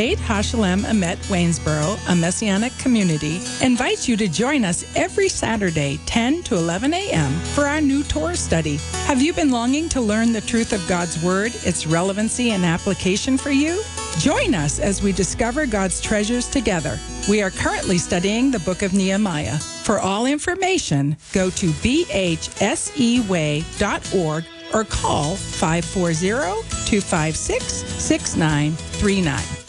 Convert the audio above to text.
Beit Hashalem Emet Waynesboro, a Messianic community, invites you to join us every Saturday, 10 to 11 a.m. for our new Torah study. Have you been longing to learn the truth of God's Word, its relevancy and application for you? Join us as we discover God's treasures together. We are currently studying the book of Nehemiah. For all information, go to bhseway.org or call 540-256-6939.